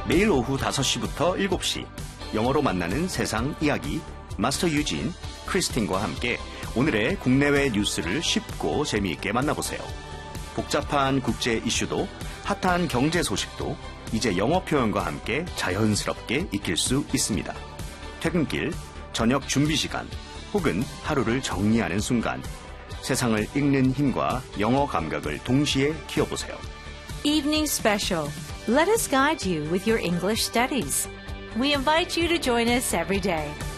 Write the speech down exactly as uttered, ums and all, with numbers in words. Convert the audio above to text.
매일 오후 다섯 시부터 일곱 시 영어로 만나는 세상 이야기 마스터 유진, 크리스틴과 함께 오늘의 국내외 뉴스를 쉽고 재미있게 만나보세요. 복잡한 국제 이슈도 핫한 경제 소식도 이제 영어 표현과 함께 자연스럽게 익힐 수 있습니다. 퇴근길, 저녁 준비 시간, 혹은 하루를 정리하는 순간 세상을 읽는 힘과 영어 감각을 동시에 키워보세요. Evening Special. Let us guide you with your English studies. We invite you to join us every day.